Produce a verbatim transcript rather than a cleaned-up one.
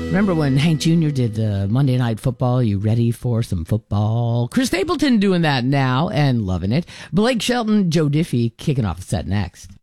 Remember when Hank Junior did the Monday Night Football? You ready for some football? Chris Stapleton doing that now and loving it. Blake Shelton, Joe Diffie kicking off the set next.